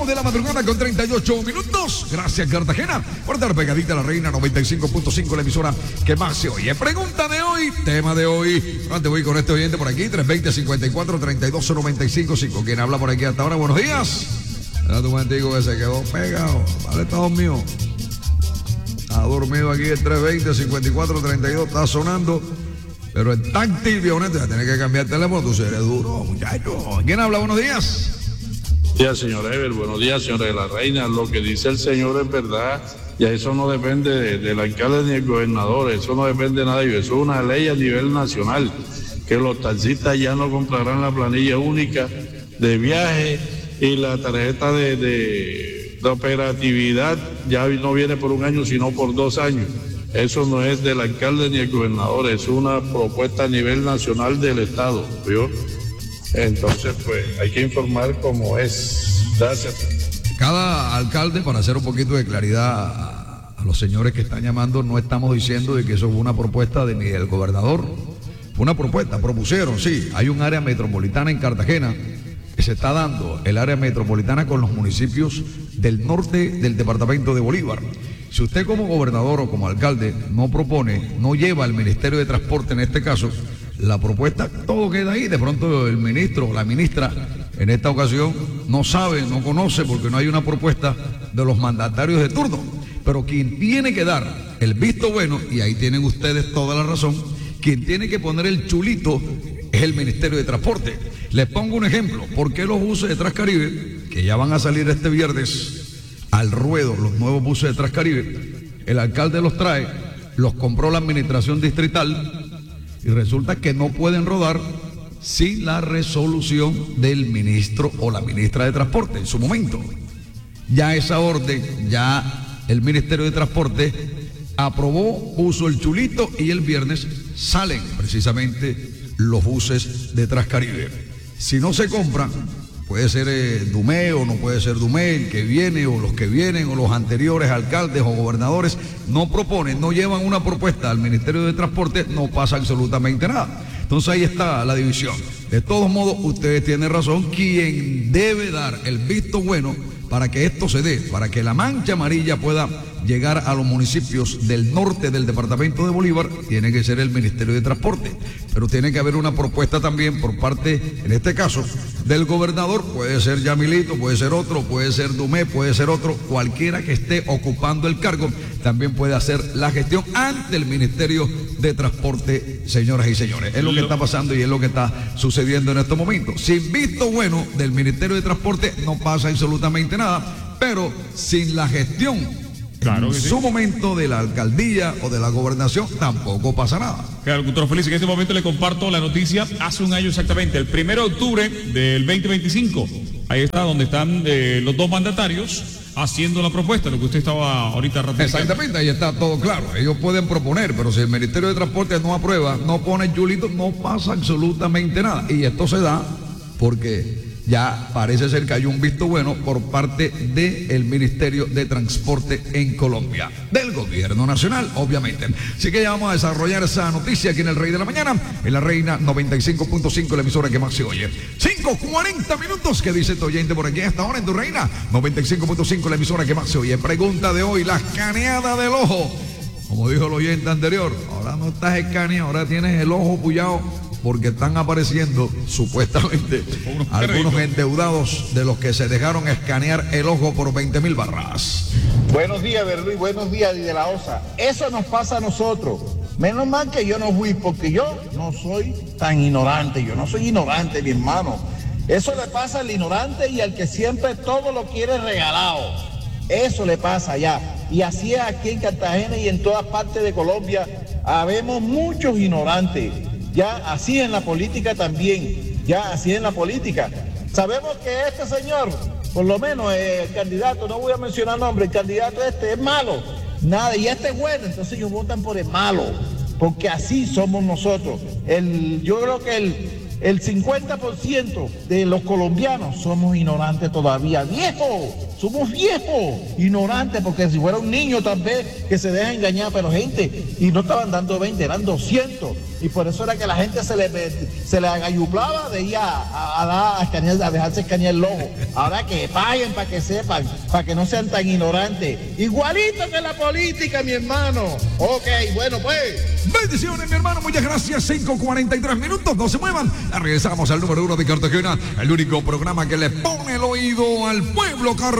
De la madrugada con 38 minutos. Gracias, Cartagena, por estar pegadita a la Reina 95.5, la emisora que más se oye. Pregunta de hoy, tema de hoy. Antes voy con este oyente por aquí, 320-54-32-095. ¿Quién habla por aquí hasta ahora? Buenos días. Era tu momentico que se quedó pegado. Vale, está dormido. Está dormido aquí el 320-54-32, está sonando. Pero es tan tibio, honesto, ya tienes que cambiar el teléfono, tú eres duro, muchacho. ¿Quién habla? Buenos días. Buenos días, señor Ever. Buenos días, señora de la Reina. Lo que dice el señor es verdad. Ya eso no depende del alcalde ni del gobernador. Eso no depende de nadie. Eso es una ley a nivel nacional. Que los taxistas ya no comprarán la planilla única de viaje y la tarjeta de operatividad ya no viene por un año, sino por 2 años. Eso no es del alcalde ni del gobernador. Es una propuesta a nivel nacional del Estado. ¿Vio? Entonces, pues, hay que informar como es. Gracias. Cada alcalde, para hacer un poquito de claridad a los señores que están llamando, no estamos diciendo de que eso fue una propuesta ni del gobernador. Fue una propuesta, propusieron, sí. Hay un área metropolitana en Cartagena que se está dando, el área metropolitana con los municipios del norte del departamento de Bolívar. Si usted como gobernador o como alcalde no propone, no lleva al Ministerio de Transporte en este caso, la propuesta, todo queda ahí. De pronto el ministro o la ministra en esta ocasión no sabe, no conoce, porque no hay una propuesta de los mandatarios de turno. Pero quien tiene que dar el visto bueno, y ahí tienen ustedes toda la razón, quien tiene que poner el chulito es el Ministerio de Transporte. Les pongo un ejemplo. ¿Por qué los buses de Transcaribe, que ya van a salir este viernes al ruedo, los nuevos buses de Transcaribe, el alcalde los trae, los compró la administración distrital, y resulta que no pueden rodar sin la resolución del ministro o la ministra de Transporte en su momento? Ya esa orden, ya el Ministerio de Transporte aprobó, puso el chulito y el viernes salen precisamente los buses de Transcaribe. Si no se compran, puede ser Dumé o no puede ser Dumé, el que viene o los que vienen o los anteriores alcaldes o gobernadores no proponen, no llevan una propuesta al Ministerio de Transporte, no pasa absolutamente nada. Entonces ahí está la división. De todos modos, ustedes tienen razón, quien debe dar el visto bueno para que esto se dé, para que la mancha amarilla pueda llegar a los municipios del norte del departamento de Bolívar, tiene que ser el Ministerio de Transporte. Pero tiene que haber una propuesta también por parte, en este caso, del gobernador. Puede ser Yamilito, puede ser otro, puede ser Dumé, puede ser otro, cualquiera que esté ocupando el cargo también puede hacer la gestión ante el Ministerio de Transporte, señoras y señores. Es lo que está pasando y es lo que está sucediendo en estos momentos. Sin visto bueno del Ministerio de Transporte no pasa absolutamente nada, pero sin la gestión en su momento de la alcaldía o de la gobernación tampoco pasa nada. Claro, doctor Félix, en este momento le comparto la noticia hace un año exactamente, el 1 de octubre del 2025. Ahí está donde están los dos mandatarios haciendo la propuesta, lo que usted estaba ahorita ratificando. Exactamente, ahí está todo claro. Ellos pueden proponer, pero si el Ministerio de Transporte no aprueba, no pone el chulito, no pasa absolutamente nada. Y esto se da porque ya parece ser que hay un visto bueno por parte del Ministerio de Transporte en Colombia, del gobierno nacional, obviamente. Así que ya vamos a desarrollar esa noticia aquí en el Rey de la Mañana, en la Reina 95.5, la emisora que más se oye. 5:40 minutos, que dice tu oyente por aquí hasta ahora en tu Reina 95.5, la emisora que más se oye. Pregunta de hoy, la escaneada del ojo. Como dijo el oyente anterior, ahora no estás escaneado, ahora tienes el ojo puyado, porque están apareciendo supuestamente algunos endeudados de los que se dejaron escanear el ojo por 20,000 barras. Buenos días, Berluy, buenos días, de la OSA. Eso nos pasa a nosotros. Menos mal que yo no fui, porque yo no soy tan ignorante. Yo no soy ignorante, mi hermano. Eso le pasa al ignorante y al que siempre todo lo quiere regalado. Eso le pasa allá. Y así es aquí en Cartagena y en todas partes de Colombia. Habemos muchos ignorantes. Ya así en la política también, ya así en la política. Sabemos que este señor, por lo menos el candidato, no voy a mencionar nombre, el candidato este es malo, nada, y este es bueno, entonces ellos votan por el malo, porque así somos nosotros. Yo creo que el 50% de los colombianos somos ignorantes todavía, viejo, somos viejos, ignorantes, porque si fuera un niño tal vez que se deja engañar, pero gente, y no estaban dando 20, eran 200, y por eso era que la gente se le agayuplaba de ir a escanear, a dejarse escanear el ojo. Ahora que paguen para que sepan, para que no sean tan ignorantes. Igualito que la política, mi hermano. Ok, bueno pues. Bendiciones, mi hermano, muchas gracias. 5:43 minutos, no se muevan. Regresamos al número 1 de Cartagena, el único programa que le pone el oído al pueblo cartagenero.